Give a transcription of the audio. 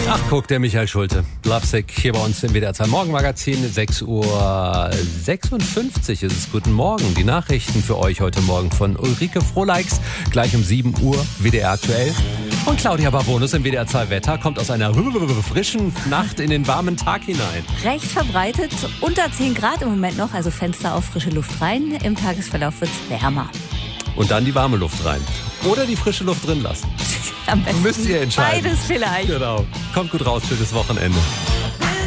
Ach, guck, der Michael Schulte. Lovesick hier bei uns im WDR 2 Morgenmagazin. 6:56 Uhr ist es. Guten Morgen. Die Nachrichten für euch heute Morgen von Ulrike Frohleix. Gleich um 7 Uhr WDR aktuell. Und Claudia Barbonus im WDR 2 Wetter kommt aus einer frischen Nacht in den warmen Tag hinein. Recht verbreitet, unter 10 Grad im Moment noch, also Fenster auf frische Luft rein. Im Tagesverlauf wird es wärmer. Und dann die warme Luft rein. Oder die frische Luft drin lassen. Am besten Müsst ihr entscheiden. Beides vielleicht. Genau. Kommt gut raus für das Wochenende.